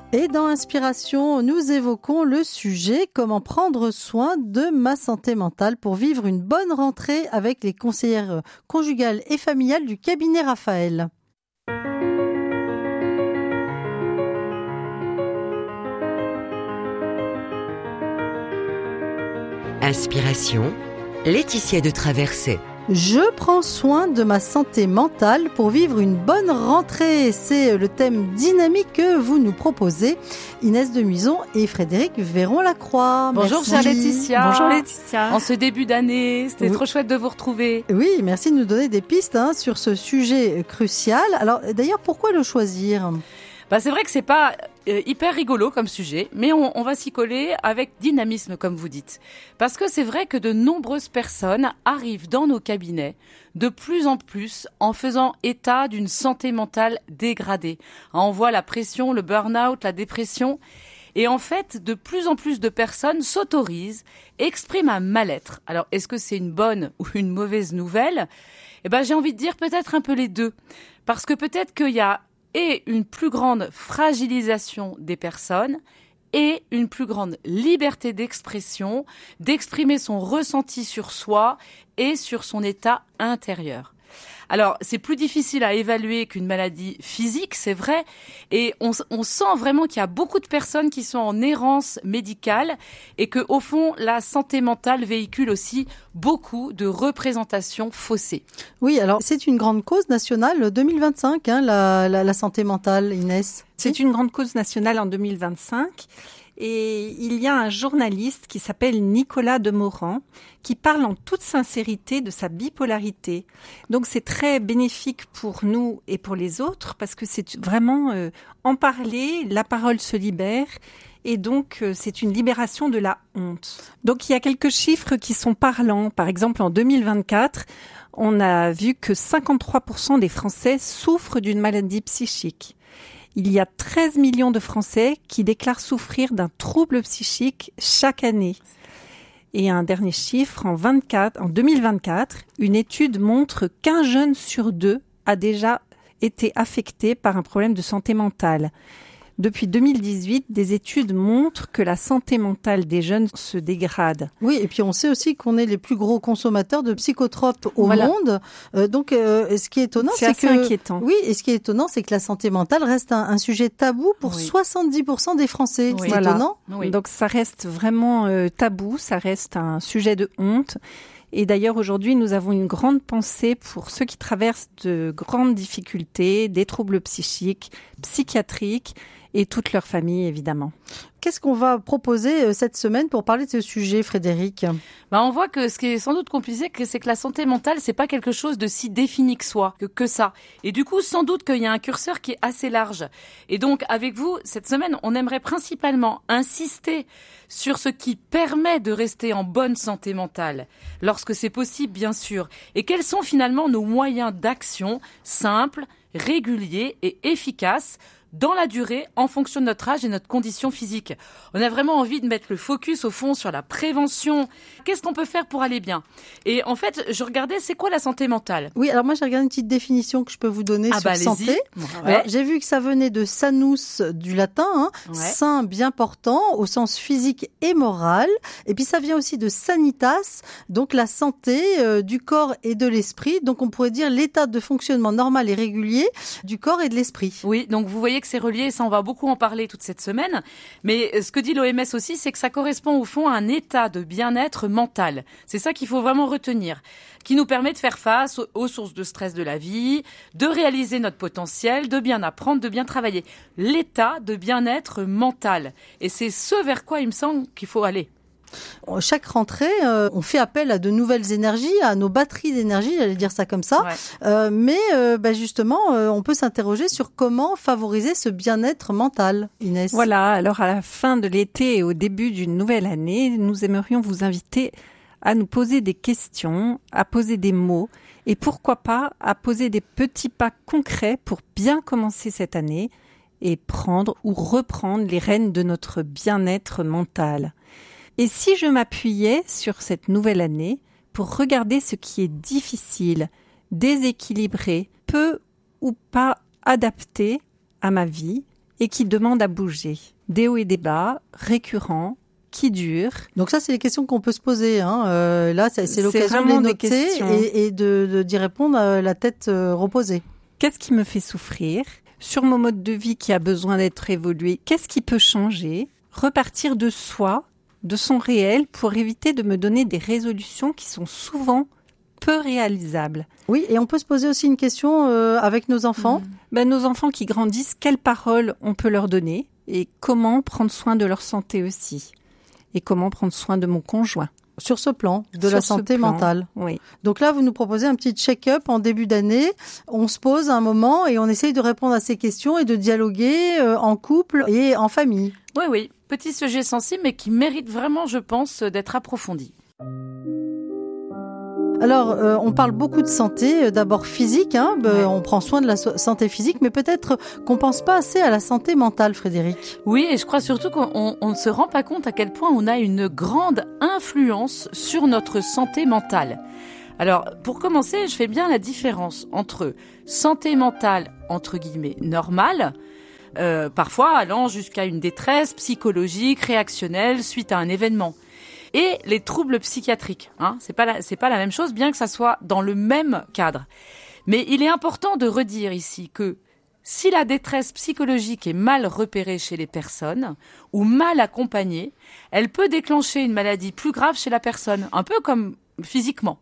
Et dans Inspiration, nous évoquons le sujet « Comment prendre soin de ma santé mentale pour vivre une bonne rentrée » avec les conseillères conjugales et familiales du cabinet Raphaël. Inspiration, Laetitia de Traversée. Je prends soin de ma santé mentale pour vivre une bonne rentrée. C'est le thème dynamique que vous nous proposez, Inès Demuison et Frédéric Véron-Lacroix. Bonjour chère Laetitia. Bonjour Laetitia. En ce début d'année, c'était trop chouette de vous retrouver. Oui, merci de nous donner des pistes sur ce sujet crucial. Alors d'ailleurs, pourquoi le choisir ? C'est vrai que c'est pas hyper rigolo comme sujet, mais on va s'y coller avec dynamisme, comme vous dites. Parce que c'est vrai que de nombreuses personnes arrivent dans nos cabinets de plus en plus en faisant état d'une santé mentale dégradée. On voit la pression, le burn-out, la dépression. Et en fait, de plus en plus de personnes s'autorisent, expriment un mal-être. Alors, est-ce que c'est une bonne ou une mauvaise nouvelle ? J'ai envie de dire peut-être un peu les deux. Parce que peut-être qu'il y a une plus grande fragilisation des personnes et une plus grande liberté d'expression, d'exprimer son ressenti sur soi et sur son état intérieur. Alors, c'est plus difficile à évaluer qu'une maladie physique, c'est vrai, et on sent vraiment qu'il y a beaucoup de personnes qui sont en errance médicale et que, au fond, la santé mentale véhicule aussi beaucoup de représentations faussées. Oui, alors c'est une grande cause nationale 2025, la santé mentale, Inès. C'est une grande cause nationale en 2025. Et il y a un journaliste qui s'appelle Nicolas Demorand qui parle en toute sincérité de sa bipolarité. Donc c'est très bénéfique pour nous et pour les autres parce que c'est vraiment en parler, la parole se libère et donc c'est une libération de la honte. Donc il y a quelques chiffres qui sont parlants. Par exemple en 2024, on a vu que 53% des Français souffrent d'une maladie psychique. Il y a 13 millions de Français qui déclarent souffrir d'un trouble psychique chaque année. Et un dernier chiffre, en 2024, une étude montre qu'un jeune sur deux a déjà été affecté par un problème de santé mentale. Depuis 2018, des études montrent que la santé mentale des jeunes se dégrade. Oui, et puis on sait aussi qu'on est les plus gros consommateurs de psychotropes au monde. Donc, ce qui est étonnant, c'est assez inquiétant. Oui, et ce qui est étonnant, c'est que la santé mentale reste un sujet tabou pour 70% des Français. Oui. C'est étonnant. Oui. Donc, ça reste vraiment tabou, ça reste un sujet de honte. Et d'ailleurs, aujourd'hui, nous avons une grande pensée pour ceux qui traversent de grandes difficultés, des troubles psychiques, psychiatriques, et toute leur famille, évidemment. Qu'est-ce qu'on va proposer cette semaine pour parler de ce sujet, Frédéric ? On voit que ce qui est sans doute compliqué, c'est que la santé mentale, c'est pas quelque chose de si défini que soi, que ça. Et du coup, sans doute qu'il y a un curseur qui est assez large. Et donc, avec vous, cette semaine, on aimerait principalement insister sur ce qui permet de rester en bonne santé mentale, lorsque c'est possible, bien sûr. Et quels sont finalement nos moyens d'action simples, réguliers et efficaces dans la durée, en fonction de notre âge et notre condition physique. On a vraiment envie de mettre le focus, au fond, sur la prévention. Qu'est-ce qu'on peut faire pour aller bien ? Et en fait, je regardais, c'est quoi la santé mentale ? Oui, alors moi, j'ai regardé une petite définition que je peux vous donner sur santé. Ouais. Alors, j'ai vu que ça venait de sanus, du latin, sain, bien portant, au sens physique et moral. Et puis, ça vient aussi de sanitas, donc la santé du corps et de l'esprit. Donc, on pourrait dire l'état de fonctionnement normal et régulier du corps et de l'esprit. Oui, donc vous voyez que c'est relié, et ça on va beaucoup en parler toute cette semaine, mais ce que dit l'OMS aussi, c'est que ça correspond au fond à un état de bien-être mental. C'est ça qu'il faut vraiment retenir, qui nous permet de faire face aux sources de stress de la vie, de réaliser notre potentiel, de bien apprendre, de bien travailler. L'état de bien-être mental. Et c'est ce vers quoi il me semble qu'il faut aller. Chaque rentrée, on fait appel à de nouvelles énergies, à nos batteries d'énergie, j'allais dire ça comme ça. Ouais. Mais justement, on peut s'interroger sur comment favoriser ce bien-être mental, Inès. Voilà, alors à la fin de l'été et au début d'une nouvelle année, nous aimerions vous inviter à nous poser des questions, à poser des mots et pourquoi pas à poser des petits pas concrets pour bien commencer cette année et prendre ou reprendre les rênes de notre bien-être mental. Et si je m'appuyais sur cette nouvelle année pour regarder ce qui est difficile, déséquilibré, peu ou pas adapté à ma vie et qui demandent à bouger. Des hauts et des bas, récurrents, qui durent. Donc ça, c'est les questions qu'on peut se poser. Là, c'est l'occasion de les noter et d'y répondre la tête reposée. Qu'est-ce qui me fait souffrir ? Sur mon mode de vie qui a besoin d'être évolué, qu'est-ce qui peut changer ? Repartir de soi, de son réel, pour éviter de me donner des résolutions qui sont souvent peu réalisables. Oui, et on peut se poser aussi une question avec nos enfants. Nos enfants qui grandissent, quelles paroles on peut leur donner et comment prendre soin de leur santé aussi ? Et comment prendre soin de mon conjoint ? Sur ce plan, de la santé mentale. Oui. Donc là, vous nous proposez un petit check-up en début d'année. On se pose un moment et on essaye de répondre à ces questions et de dialoguer en couple et en famille. Oui. Petit sujet sensible, mais qui mérite vraiment, je pense, d'être approfondi. Alors, on parle beaucoup de santé, d'abord physique, on prend soin de la santé physique, mais peut-être qu'on pense pas assez à la santé mentale, Frédéric. Oui, et je crois surtout qu'on ne se rend pas compte à quel point on a une grande influence sur notre santé mentale. Alors, pour commencer, je fais bien la différence entre santé mentale, entre guillemets, normale, parfois allant jusqu'à une détresse psychologique, réactionnelle, suite à un événement. Et les troubles psychiatriques, c'est pas la même chose, bien que ça soit dans le même cadre. Mais il est important de redire ici que si la détresse psychologique est mal repérée chez les personnes ou mal accompagnée, elle peut déclencher une maladie plus grave chez la personne, un peu comme physiquement.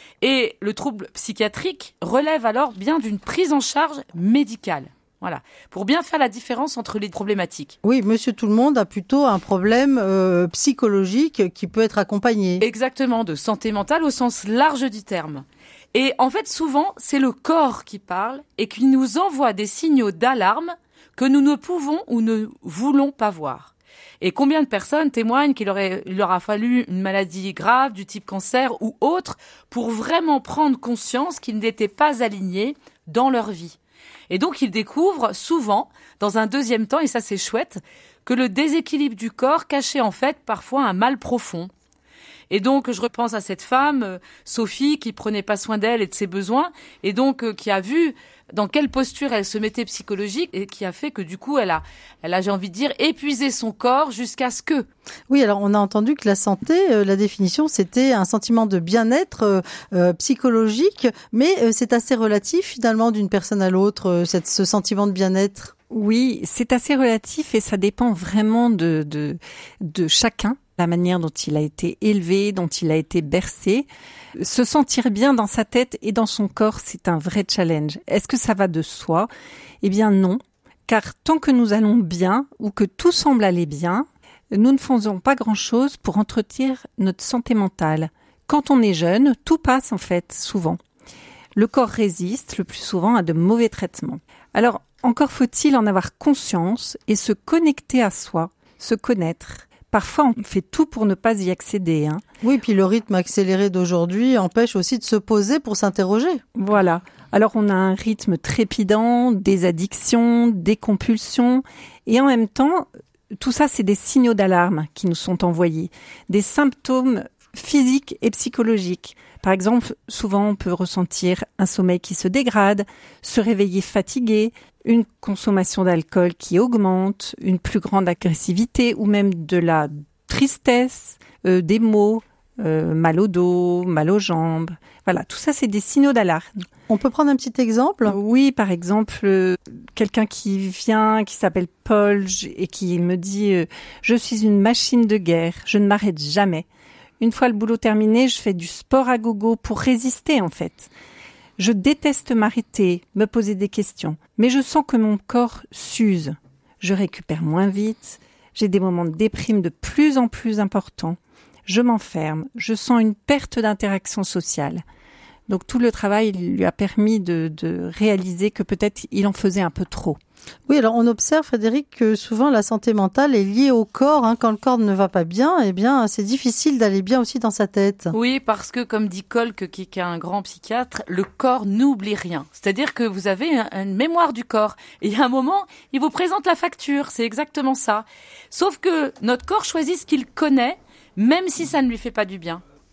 Et le trouble psychiatrique relève alors bien d'une prise en charge médicale. Voilà, pour bien faire la différence entre les problématiques. Oui, monsieur tout le monde a plutôt un problème psychologique qui peut être accompagné. Exactement, de santé mentale au sens large du terme. Et en fait, souvent, c'est le corps qui parle et qui nous envoie des signaux d'alarme que nous ne pouvons ou ne voulons pas voir. Et combien de personnes témoignent qu'il leur a fallu une maladie grave du type cancer ou autre pour vraiment prendre conscience qu'ils n'étaient pas alignés dans leur vie. Et donc, ils découvrent souvent, dans un deuxième temps, et ça c'est chouette, que le déséquilibre du corps cachait en fait parfois un mal profond. Et donc, je repense à cette femme, Sophie, qui prenait pas soin d'elle et de ses besoins, et donc qui a vu dans quelle posture elle se mettait psychologique, et qui a fait que du coup, elle a, j'ai envie de dire, épuisé son corps jusqu'à ce que... Oui, alors on a entendu que la santé, la définition, c'était un sentiment de bien-être psychologique, mais c'est assez relatif finalement d'une personne à l'autre, ce sentiment de bien-être. Oui, c'est assez relatif et ça dépend vraiment de chacun, la manière dont il a été élevé, dont il a été bercé. Se sentir bien dans sa tête et dans son corps, c'est un vrai challenge. Est-ce que ça va de soi ? Eh bien non, car tant que nous allons bien ou que tout semble aller bien, nous ne faisons pas grand-chose pour entretenir notre santé mentale. Quand on est jeune, tout passe en fait, souvent. Le corps résiste le plus souvent à de mauvais traitements. Alors, encore faut-il en avoir conscience et se connecter à soi, se connaître. Parfois, on fait tout pour ne pas y accéder. Oui, puis le rythme accéléré d'aujourd'hui empêche aussi de se poser pour s'interroger. Voilà. Alors, on a un rythme trépidant, des addictions, des compulsions. Et en même temps, tout ça, c'est des signaux d'alarme qui nous sont envoyés. Des symptômes physiques et psychologiques. Par exemple, souvent, on peut ressentir un sommeil qui se dégrade, se réveiller fatigué, une consommation d'alcool qui augmente, une plus grande agressivité ou même de la tristesse, des maux, mal au dos, mal aux jambes. Voilà, tout ça, c'est des signaux d'alarme. On peut prendre un petit exemple ? Oui, par exemple, quelqu'un qui vient, qui s'appelle Paul et qui me dit « Je suis une machine de guerre, je ne m'arrête jamais. Une fois le boulot terminé, je fais du sport à gogo pour résister en fait. Je déteste m'arrêter, me poser des questions, mais je sens que mon corps s'use. Je récupère moins vite, j'ai des moments de déprime de plus en plus importants. Je m'enferme, je sens une perte d'interaction sociale. » Donc tout le travail lui a permis de réaliser que peut-être il en faisait un peu trop. Oui, alors on observe, Frédéric, que souvent la santé mentale est liée au corps. Quand le corps ne va pas bien, eh bien, c'est difficile d'aller bien aussi dans sa tête. Oui, parce que comme dit Kolk, qui est un grand psychiatre, le corps n'oublie rien. C'est-à-dire que vous avez une mémoire du corps. Et il y a un moment, il vous présente la facture. C'est exactement ça. Sauf que notre corps choisit ce qu'il connaît, même si ça ne lui fait pas du bien.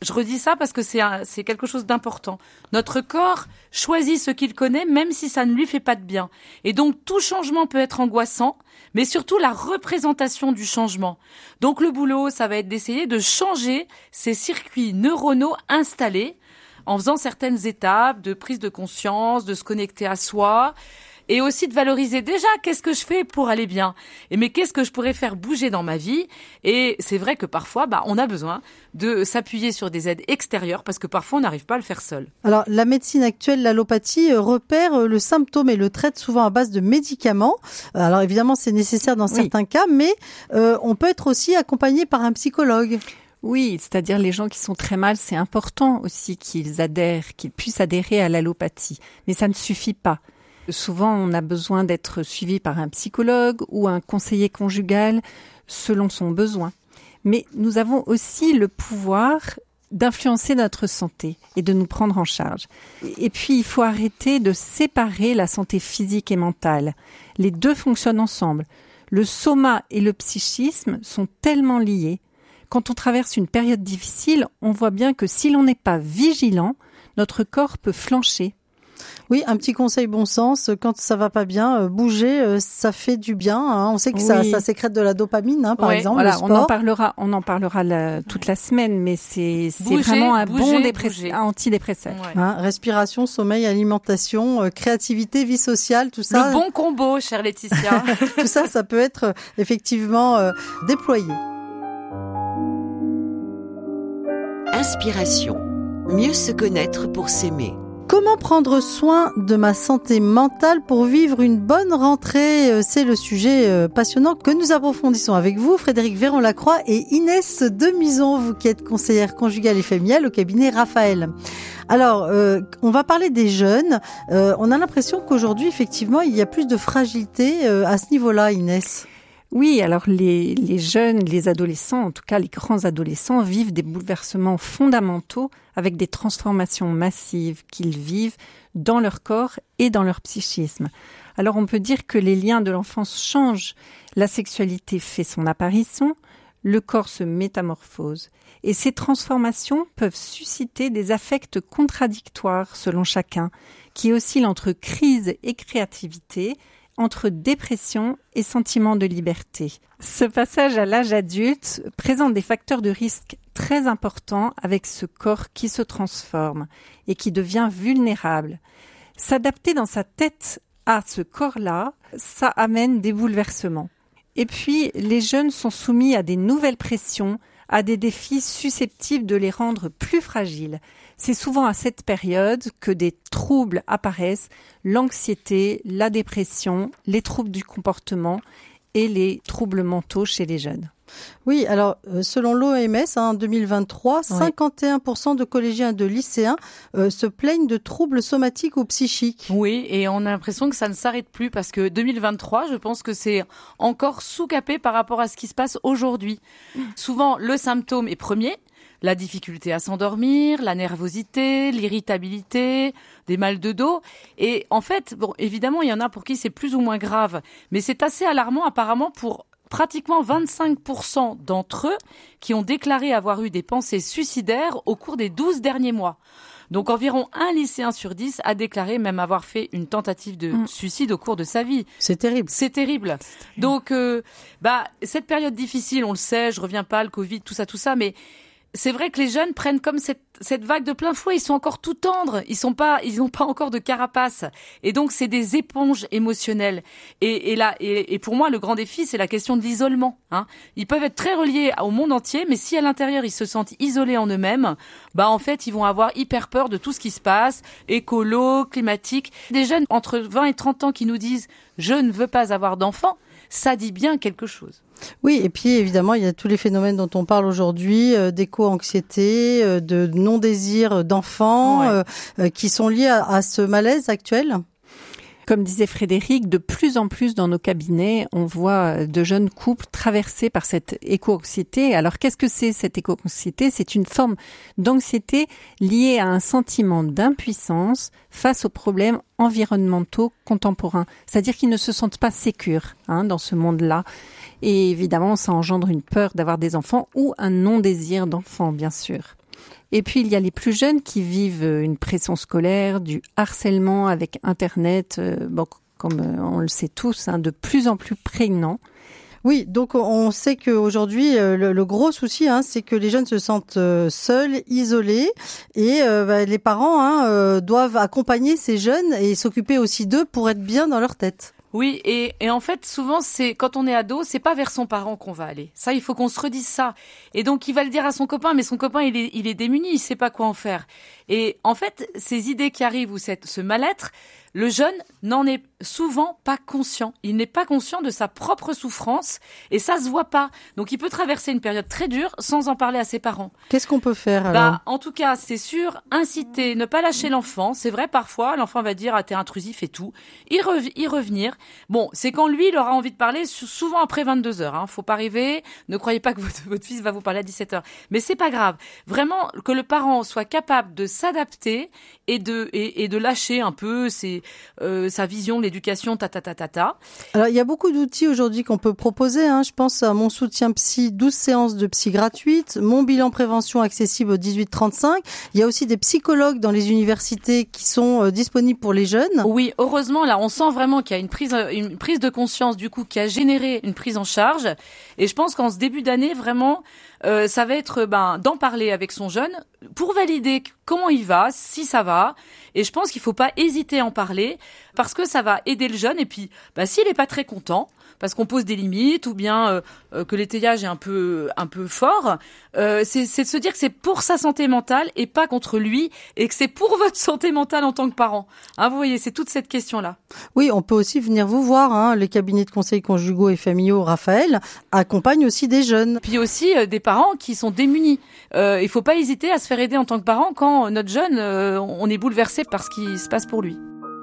Je redis ça parce que c'est quelque chose d'important. Notre corps choisit ce qu'il connaît, même si ça ne lui fait pas de bien. Et donc, tout changement peut être angoissant, mais surtout la représentation du changement. Donc, le boulot, ça va être d'essayer de changer ces circuits neuronaux installés en faisant certaines étapes de prise de conscience, de se connecter à soi, et aussi de valoriser déjà qu'est-ce que je fais pour aller bien, mais qu'est-ce que je pourrais faire bouger dans ma vie. Et c'est vrai que parfois, on a besoin de s'appuyer sur des aides extérieures parce que parfois on n'arrive pas à le faire seul. Alors la médecine actuelle, l'allopathie, repère le symptôme et le traite souvent à base de médicaments. Alors évidemment c'est nécessaire dans certains cas, mais on peut être aussi accompagné par un psychologue. Oui, c'est-à-dire les gens qui sont très mal, c'est important aussi qu'ils puissent adhérer à l'allopathie. Mais ça ne suffit pas. Souvent, on a besoin d'être suivi par un psychologue ou un conseiller conjugal selon son besoin. Mais nous avons aussi le pouvoir d'influencer notre santé et de nous prendre en charge. Et puis, il faut arrêter de séparer la santé physique et mentale. Les deux fonctionnent ensemble. Le soma et le psychisme sont tellement liés. Quand on traverse une période difficile, on voit bien que si l'on n'est pas vigilant, notre corps peut flancher. Oui, un petit conseil bon sens, quand ça va pas bien, bouger, ça fait du bien. On sait que ça sécrète de la dopamine, par exemple. Voilà, le sport. on en parlera toute la semaine, mais c'est vraiment un bon antidépresseur. Ouais. Respiration, sommeil, alimentation, créativité, vie sociale, tout ça. Le bon combo, chère Laetitia. Tout ça, ça peut être effectivement déployé. Inspiration. Mieux se connaître pour s'aimer. Comment prendre soin de ma santé mentale pour vivre une bonne rentrée? C'est le sujet passionnant que nous approfondissons avec vous, Frédéric Véron-Lacroix et Inès Demison, vous qui êtes conseillère conjugale et familiale au cabinet Raphaël. Alors, on va parler des jeunes. On a l'impression qu'aujourd'hui, effectivement, il y a plus de fragilité à ce niveau-là, Inès. Oui, alors les jeunes, les adolescents, en tout cas les grands adolescents, vivent des bouleversements fondamentaux avec des transformations massives qu'ils vivent dans leur corps et dans leur psychisme. Alors on peut dire que les liens de l'enfance changent. La sexualité fait son apparition, le corps se métamorphose. Et ces transformations peuvent susciter des affects contradictoires selon chacun, qui oscillent entre crise et créativité, entre dépression et sentiment de liberté. Ce passage à l'âge adulte présente des facteurs de risque très importants avec ce corps qui se transforme et qui devient vulnérable. S'adapter dans sa tête à ce corps-là, ça amène des bouleversements. Et puis, les jeunes sont soumis à des nouvelles pressions, à des défis susceptibles de les rendre plus fragiles. C'est souvent à cette période que des troubles apparaissent, l'anxiété, la dépression, les troubles du comportement et les troubles mentaux chez les jeunes. Oui, alors selon l'OMS, en 2023, 51% de collégiens et de lycéens se plaignent de troubles somatiques ou psychiques. Oui, et on a l'impression que ça ne s'arrête plus parce que 2023, je pense que c'est encore sous-capé par rapport à ce qui se passe aujourd'hui. Souvent, le symptôme est premier. La difficulté à s'endormir, la nervosité, l'irritabilité, des mal de dos. Et en fait, bon, évidemment, il y en a pour qui c'est plus ou moins grave. Mais c'est assez alarmant apparemment pour pratiquement 25% d'entre eux qui ont déclaré avoir eu des pensées suicidaires au cours des 12 derniers mois. Donc environ 1 lycéen sur 10 a déclaré même avoir fait une tentative de suicide au cours de sa vie. C'est terrible. C'est terrible. Donc cette période difficile, on le sait, je reviens pas, le Covid, tout ça, mais c'est vrai que les jeunes prennent comme cette vague de plein fouet. Ils sont encore tout tendres. Ils n'ont pas encore de carapace. Et donc, c'est des éponges émotionnelles. Et pour moi, le grand défi, c'est la question de l'isolement, Ils peuvent être très reliés au monde entier, mais si à l'intérieur, ils se sentent isolés en eux-mêmes, en fait, ils vont avoir hyper peur de tout ce qui se passe, écolo, climatique. Des jeunes entre 20 et 30 ans qui nous disent « je ne veux pas avoir d'enfants », ça dit bien quelque chose. Oui, et puis évidemment, il y a tous les phénomènes dont on parle aujourd'hui, d'éco-anxiété, de non-désir d'enfants, qui sont liés à ce malaise actuel. Comme disait Frédéric, de plus en plus dans nos cabinets, on voit de jeunes couples traversés par cette éco-anxiété. Alors, qu'est-ce que c'est cette éco-anxiété ? C'est une forme d'anxiété liée à un sentiment d'impuissance face aux problèmes environnementaux contemporains. C'est-à-dire qu'ils ne se sentent pas sécures dans ce monde-là. Et évidemment, ça engendre une peur d'avoir des enfants ou un non-désir d'enfant, bien sûr. Et puis, il y a les plus jeunes qui vivent une pression scolaire, du harcèlement avec Internet, comme on le sait tous, de plus en plus prégnant. Oui, donc on sait qu'aujourd'hui, le gros souci, c'est que les jeunes se sentent seuls, isolés, et les parents doivent accompagner ces jeunes et s'occuper aussi d'eux pour être bien dans leur tête. Oui, et en fait, souvent, c'est quand on est ado, c'est pas vers son parent qu'on va aller. Ça, il faut qu'on se redise ça. Et donc, il va le dire à son copain, mais son copain, il est démuni, il sait pas quoi en faire. Et en fait, ces idées qui arrivent ou ce mal-être, le jeune n'en est souvent pas conscient. Il n'est pas conscient de sa propre souffrance et ça se voit pas. Donc, il peut traverser une période très dure sans en parler à ses parents. Qu'est-ce qu'on peut faire alors ? En tout cas, c'est sûr, inciter, ne pas lâcher l'enfant. C'est vrai, parfois, l'enfant va dire « Ah, t'es intrusif et tout ». Y revenir. Bon, c'est quand lui, il aura envie de parler, souvent après 22h. Faut pas rêver. Ne croyez pas que votre fils va vous parler à 17h. Mais c'est pas grave. Vraiment, que le parent soit capable de s'adapter et de lâcher un peu sa vision de l'éducation, Alors, il y a beaucoup d'outils aujourd'hui qu'on peut proposer. Je pense à mon soutien psy, 12 séances de psy gratuites, mon bilan prévention accessible au 18-35. Il y a aussi des psychologues dans les universités qui sont disponibles pour les jeunes. Oui, heureusement, là, on sent vraiment qu'il y a une prise de conscience, du coup, qui a généré une prise en charge. Et je pense qu'en ce début d'année, vraiment, ça va être d'en parler avec son jeune pour valider comment il va, si ça va. Et je pense qu'il faut pas hésiter à en parler parce que ça va aider le jeune. Et puis, s'il est pas très content, parce qu'on pose des limites ou bien que l'étayage est un peu fort, c'est de se dire que c'est pour sa santé mentale et pas contre lui et que c'est pour votre santé mentale en tant que parent. Vous voyez, c'est toute cette question-là. Oui, on peut aussi venir vous voir. Les cabinets de conseils conjugaux et familiaux, Raphaël, accompagnent aussi des jeunes. Puis aussi des parents qui sont démunis. Il faut pas hésiter à se faire aider en tant que parent quand notre jeune, on est bouleversé par ce qui se passe pour lui.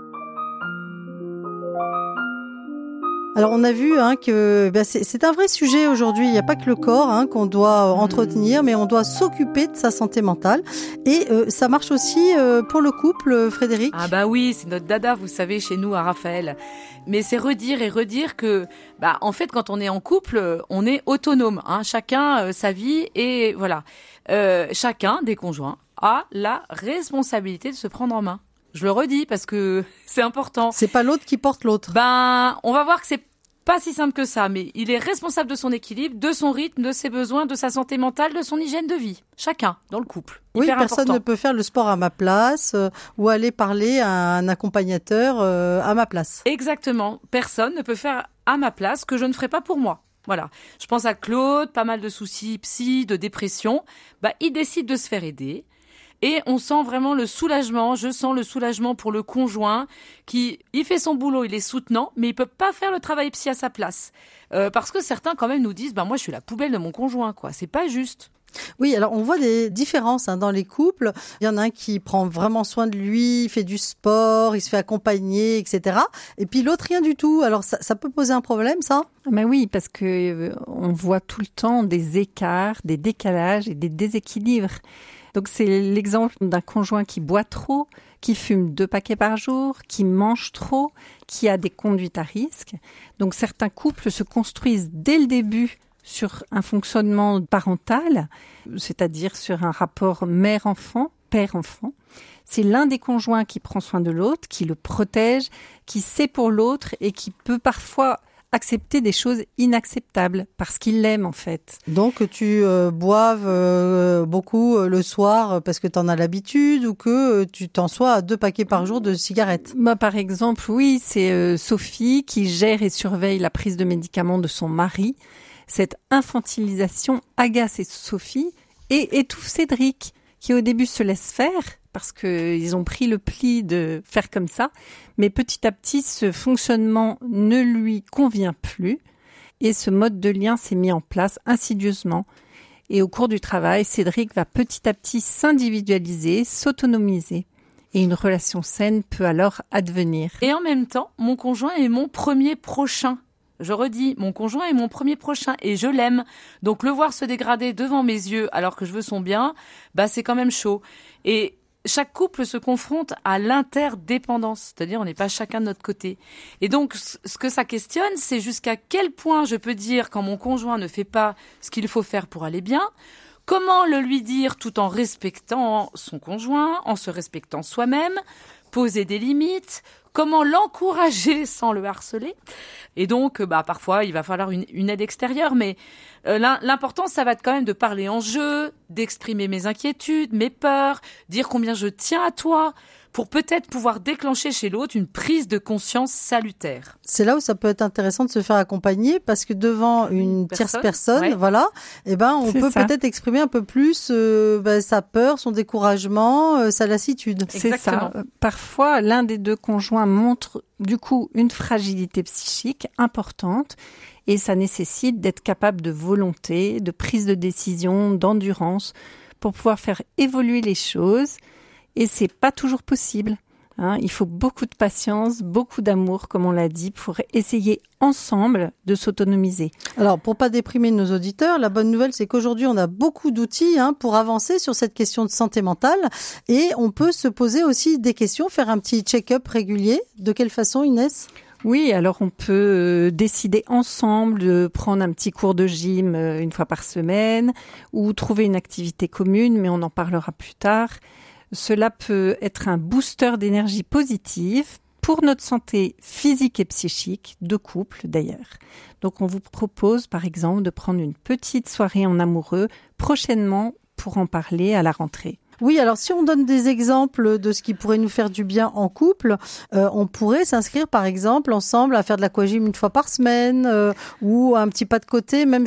Alors on a vu que c'est un vrai sujet aujourd'hui. Il n'y a pas que le corps qu'on doit entretenir, mais on doit s'occuper de sa santé mentale. Et ça marche aussi pour le couple, Frédéric. Ah oui, c'est notre dada, vous savez, chez nous à Raphaël. Mais c'est redire que, en fait, quand on est en couple, on est autonome. Chacun sa vie et voilà. Chacun des conjoints a la responsabilité de se prendre en main. Je le redis parce que c'est important. C'est pas l'autre qui porte l'autre. On va voir que c'est pas si simple que ça, mais il est responsable de son équilibre, de son rythme, de ses besoins, de sa santé mentale, de son hygiène de vie. Chacun, dans le couple. Oui, Hyper personne important. ne peut faire le sport à ma place ou aller parler à un accompagnateur à ma place. Exactement. Personne ne peut faire à ma place que je ne ferai pas pour moi. Voilà. Je pense à Claude, pas mal de soucis psy, de dépression. Il décide de se faire aider. Et on sent vraiment le soulagement, je sens le soulagement pour le conjoint il fait son boulot, il est soutenant, mais il peut pas faire le travail psy à sa place. Parce que certains quand même nous disent, moi je suis la poubelle de mon conjoint, quoi. C'est pas juste. Oui, alors on voit des différences dans les couples. Il y en a un qui prend vraiment soin de lui, il fait du sport, il se fait accompagner, etc. Et puis l'autre, rien du tout. Alors ça peut poser un problème, ça ? Oui, parce que on voit tout le temps des écarts, des décalages et des déséquilibres. Donc c'est l'exemple d'un conjoint qui boit trop, qui fume 2 paquets par jour, qui mange trop, qui a des conduites à risque. Donc certains couples se construisent dès le début sur un fonctionnement parental, c'est-à-dire sur un rapport mère-enfant, père-enfant. C'est l'un des conjoints qui prend soin de l'autre, qui le protège, qui sait pour l'autre et qui peut parfois accepter des choses inacceptables parce qu'il l'aime en fait. Donc que tu boives beaucoup le soir parce que tu en as l'habitude ou que tu t'en sois à 2 paquets par jour de cigarettes. Par exemple, oui, c'est Sophie qui gère et surveille la prise de médicaments de son mari. Cette infantilisation agace Sophie et étouffe Cédric qui au début se laisse faire parce qu'ils ont pris le pli de faire comme ça. Mais petit à petit, ce fonctionnement ne lui convient plus et ce mode de lien s'est mis en place insidieusement. Et au cours du travail, Cédric va petit à petit s'individualiser, s'autonomiser. Et une relation saine peut alors advenir. Et en même temps, mon conjoint est mon premier prochain. Je redis, mon conjoint est mon premier prochain et je l'aime. Donc le voir se dégrader devant mes yeux alors que je veux son bien, c'est quand même chaud. Et chaque couple se confronte à l'interdépendance, c'est-à-dire on n'est pas chacun de notre côté. Et donc ce que ça questionne, c'est jusqu'à quel point je peux dire quand mon conjoint ne fait pas ce qu'il faut faire pour aller bien, Comment le lui dire tout en respectant son conjoint, en se respectant soi-même, poser des limites, comment l'encourager sans le harceler. Et donc, parfois, il va falloir une aide extérieure, mais l'important, ça va être quand même de parler en jeu, d'exprimer mes inquiétudes, mes peurs, dire combien je tiens à toi, pour peut-être pouvoir déclencher chez l'autre une prise de conscience salutaire. C'est là où ça peut être intéressant de se faire accompagner, parce que devant une tierce personne, voilà, on peut peut-être exprimer un peu plus sa peur, son découragement, sa lassitude. C'est ça. Parfois, l'un des deux conjoints montre du coup une fragilité psychique importante, et ça nécessite d'être capable de volonté, de prise de décision, d'endurance, pour pouvoir faire évoluer les choses. Et c'est pas toujours possible. Il faut beaucoup de patience, beaucoup d'amour, comme on l'a dit, pour essayer ensemble de s'autonomiser. Alors, pour pas déprimer nos auditeurs, la bonne nouvelle, c'est qu'aujourd'hui, on a beaucoup d'outils pour avancer sur cette question de santé mentale. Et on peut se poser aussi des questions, faire un petit check-up régulier. De quelle façon, Inès ? Oui, alors on peut décider ensemble de prendre un petit cours de gym une fois par semaine, ou trouver une activité commune, mais on en parlera plus tard. Cela peut être un booster d'énergie positive pour notre santé physique et psychique, de couple d'ailleurs. Donc on vous propose par exemple de prendre une petite soirée en amoureux prochainement pour en parler à la rentrée. Oui, alors si on donne des exemples de ce qui pourrait nous faire du bien en couple, on pourrait s'inscrire par exemple ensemble à faire de l'aquagym une fois par semaine ou un petit pas de côté. Même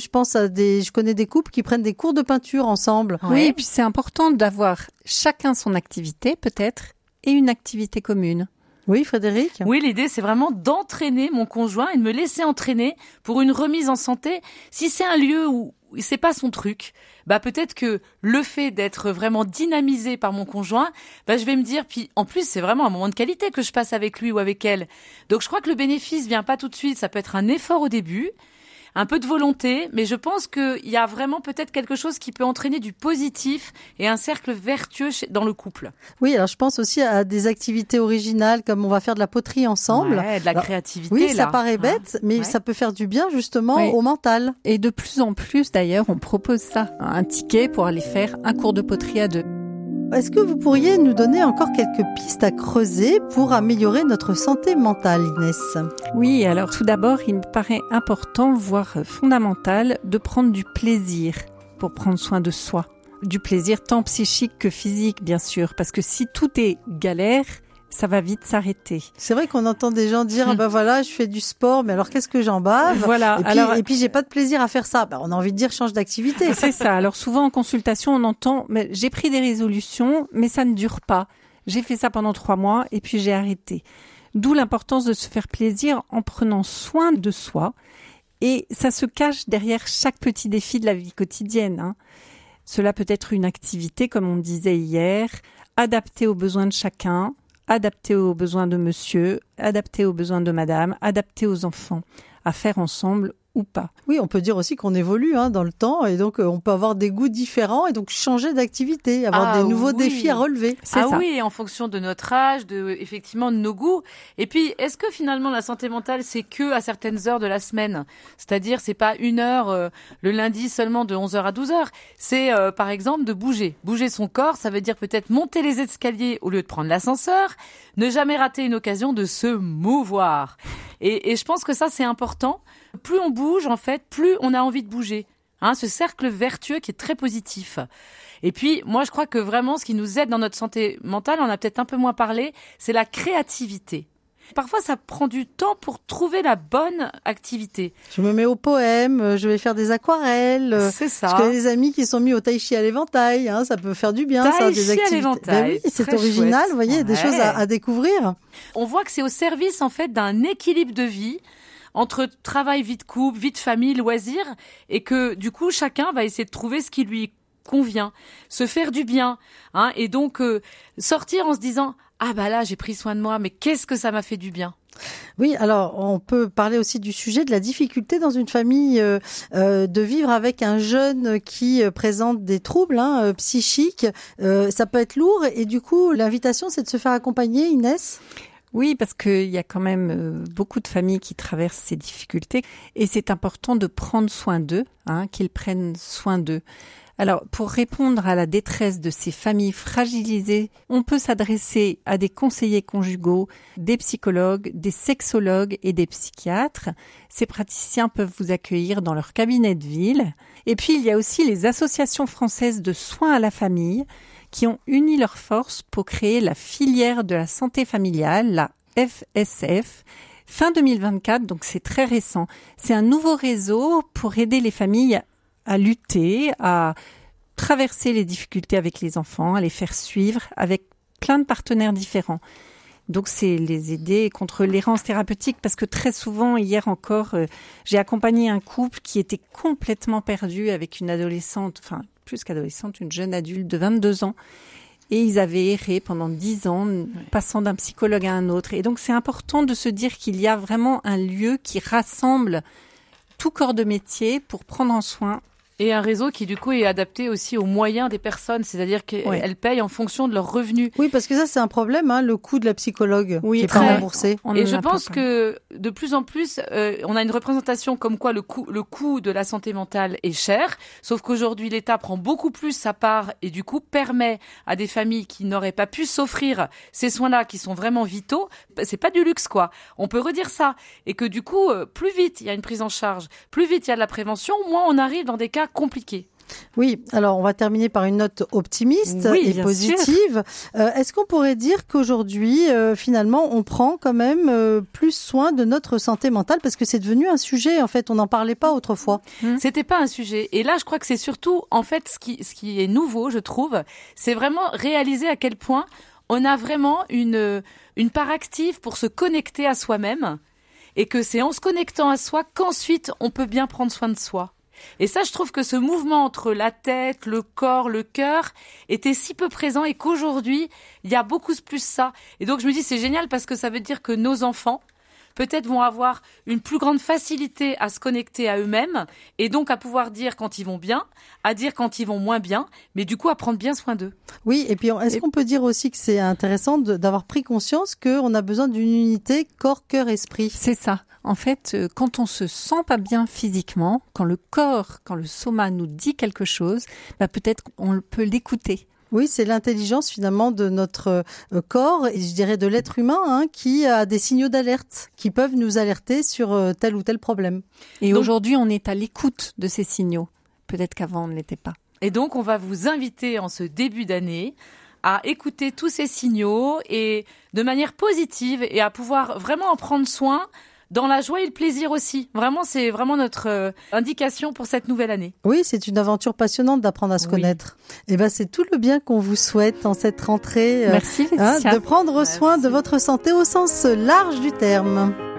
je connais des couples qui prennent des cours de peinture ensemble. Oui, et puis c'est important d'avoir chacun son activité peut-être et une activité commune. Oui, Frédéric ? Oui, l'idée, c'est vraiment d'entraîner mon conjoint et de me laisser entraîner pour une remise en santé. Si c'est un lieu où c'est pas son truc, peut-être que le fait d'être vraiment dynamisé par mon conjoint, je vais me dire, puis en plus, c'est vraiment un moment de qualité que je passe avec lui ou avec elle. Donc, je crois que le bénéfice vient pas tout de suite. Ça peut être un effort au début, un peu de volonté, mais je pense qu'il y a vraiment peut-être quelque chose qui peut entraîner du positif et un cercle vertueux dans le couple. Oui, alors je pense aussi à des activités originales comme on va faire de la poterie ensemble. Ouais, de la créativité. Oui, ça paraît bête, mais ça peut faire du bien justement au mental. Et de plus en plus d'ailleurs, on propose ça, un ticket pour aller faire un cours de poterie à deux. Est-ce que vous pourriez nous donner encore quelques pistes à creuser pour améliorer notre santé mentale, Inès ? Oui, alors tout d'abord, il me paraît important, voire fondamental, de prendre du plaisir pour prendre soin de soi. Du plaisir tant psychique que physique, bien sûr, parce que si tout est galère, ça va vite s'arrêter. C'est vrai qu'on entend des gens dire je fais du sport, mais alors qu'est-ce que j'en bave ? Voilà. Et puis j'ai pas de plaisir à faire ça. On a envie de dire change d'activité. C'est ça. Alors souvent en consultation, on entend mais j'ai pris des résolutions, mais ça ne dure pas. J'ai fait ça pendant 3 mois et puis j'ai arrêté. D'où l'importance de se faire plaisir en prenant soin de soi. Et ça se cache derrière chaque petit défi de la vie quotidienne. Cela peut être une activité, comme on disait hier, adaptée aux besoins de chacun, adapté aux besoins de monsieur, adapté aux besoins de madame, adapté aux enfants, à faire ensemble ou pas. Oui, on peut dire aussi qu'on évolue dans le temps et donc on peut avoir des goûts différents et donc changer d'activité, avoir des nouveaux défis à relever. C'est ça. Oui, en fonction de notre âge, effectivement de nos goûts. Et puis, est-ce que finalement la santé mentale, c'est que à certaines heures de la semaine ? C'est-à-dire, c'est pas 1 heure le lundi seulement de 11h à 12h. C'est par exemple de bouger. Bouger son corps, ça veut dire peut-être monter les escaliers au lieu de prendre l'ascenseur, ne jamais rater une occasion de se mouvoir. Et je pense que ça, c'est important. Plus on bouge, en fait, plus on a envie de bouger. Ce cercle vertueux qui est très positif. Et puis, moi, je crois que vraiment, ce qui nous aide dans notre santé mentale, on a peut-être un peu moins parlé, c'est la créativité. Parfois, ça prend du temps pour trouver la bonne activité. Je me mets au poème, je vais faire des aquarelles. C'est ça. Je connais des amis qui sont mis au tai chi à l'éventail. Ça peut faire du bien, ça, des activités. À l'éventail. Oui, c'est original, vous voyez, des choses à découvrir. On voit que c'est au service, en fait, d'un équilibre de vie entre travail, vie de couple, vie de famille, loisirs, et que, du coup, chacun va essayer de trouver ce qui lui convient, se faire du bien, et donc sortir en se disant là j'ai pris soin de moi, mais qu'est-ce que ça m'a fait du bien. Oui, alors on peut parler aussi du sujet de la difficulté dans une famille de vivre avec un jeune qui présente des troubles psychiques. Ça peut être lourd et du coup l'invitation c'est de se faire accompagner, Inès. Oui, parce qu'il y a quand même beaucoup de familles qui traversent ces difficultés et c'est important de prendre soin d'eux, qu'ils prennent soin d'eux. Alors, pour répondre à la détresse de ces familles fragilisées, on peut s'adresser à des conseillers conjugaux, des psychologues, des sexologues et des psychiatres. Ces praticiens peuvent vous accueillir dans leur cabinet de ville. Et puis, il y a aussi les associations françaises de soins à la famille qui ont uni leurs forces pour créer la filière de la santé familiale, la FSF, fin 2024, donc c'est très récent. C'est un nouveau réseau pour aider les familles à lutter, à traverser les difficultés avec les enfants, à les faire suivre avec plein de partenaires différents. Donc, c'est les aider contre l'errance thérapeutique parce que très souvent, hier encore, j'ai accompagné un couple qui était complètement perdu avec une adolescente, enfin, plus qu'adolescente, une jeune adulte de 22 ans. Et ils avaient erré pendant 10 ans, passant d'un psychologue à un autre. Et donc, c'est important de se dire qu'il y a vraiment un lieu qui rassemble tout corps de métier pour prendre en soin. Et un réseau qui, du coup, est adapté aussi aux moyens des personnes, c'est-à-dire qu'elles payent en fonction de leurs revenus. Oui, parce que ça, c'est un problème, le coût de la psychologue qui est pas remboursé. Et je pense que de plus en plus, on a une représentation comme quoi le coût de la santé mentale est cher, sauf qu'aujourd'hui, l'État prend beaucoup plus sa part et du coup permet à des familles qui n'auraient pas pu s'offrir ces soins-là, qui sont vraiment vitaux, c'est pas du luxe, quoi. On peut redire ça. Et que du coup, plus vite il y a une prise en charge, plus vite il y a de la prévention, moins on arrive dans des cas compliqué. Oui, alors on va terminer par une note optimiste et positive. Est-ce qu'on pourrait dire qu'aujourd'hui, finalement, on prend quand même plus soin de notre santé mentale parce que c'est devenu un sujet, en fait, on n'en parlait pas autrefois. C'était pas un sujet. Et là, je crois que c'est surtout, en fait, ce qui est nouveau, je trouve, c'est vraiment réaliser à quel point on a vraiment une part active pour se connecter à soi-même et que c'est en se connectant à soi qu'ensuite on peut bien prendre soin de soi. Et ça, je trouve que ce mouvement entre la tête, le corps, le cœur était si peu présent et qu'aujourd'hui, il y a beaucoup plus ça. Et donc, je me dis, c'est génial parce que ça veut dire que nos enfants, peut-être vont avoir une plus grande facilité à se connecter à eux-mêmes et donc à pouvoir dire quand ils vont bien, à dire quand ils vont moins bien, mais du coup à prendre bien soin d'eux. Oui, et puis est-ce qu'on peut dire aussi que c'est intéressant d'avoir pris conscience qu'on a besoin d'une unité corps, cœur, esprit? C'est ça. En fait, quand on se sent pas bien physiquement, quand le soma nous dit quelque chose, peut-être on peut l'écouter. Oui, c'est l'intelligence finalement de notre corps et je dirais de l'être humain qui a des signaux d'alerte qui peuvent nous alerter sur tel ou tel problème. Et donc, aujourd'hui, on est à l'écoute de ces signaux. Peut-être qu'avant, on ne l'était pas. Et donc, on va vous inviter en ce début d'année à écouter tous ces signaux et de manière positive et à pouvoir vraiment en prendre soin dans la joie et le plaisir aussi. Vraiment, c'est vraiment notre indication pour cette nouvelle année. Oui, c'est une aventure passionnante d'apprendre à se connaître. Et c'est tout le bien qu'on vous souhaite en cette rentrée. Merci, Laetitia. De prendre soin de votre santé au sens large du terme.